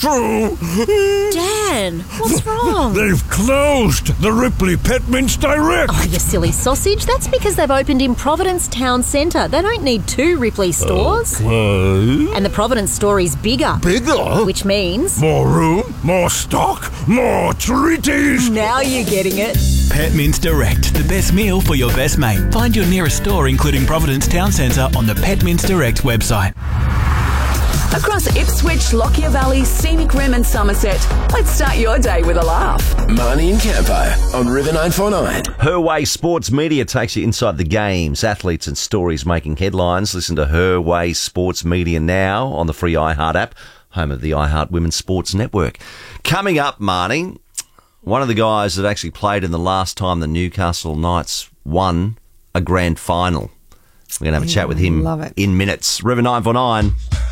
true. Dan, what's wrong? They've closed the Ripley Pet Mints Direct. Oh, you silly sausage. That's because they've opened in Providence Town Centre. They don't need 2 Ripley stores. Okay. And the Providence store is bigger. Bigger? Which means... More room, more stock, more treaties. Now you're getting it. Pet Mints Direct, the best meal for your best mate. Find your nearest store, including Providence Town Centre, on the Pet Mints Direct website. Across Ipswich, Lockyer Valley, Scenic Rim and Somerset. Let's start your day with a laugh. Marnie and Campo on River 949. Her Way Sports Media takes you inside the games, athletes and stories making headlines. Listen to Her Way Sports Media now on the free iHeart app, home of the iHeart Women's Sports Network. Coming up, Marnie, one of the guys that actually played in the last time the Newcastle Knights won a grand final. We're going to have a chat with him in minutes. River 949.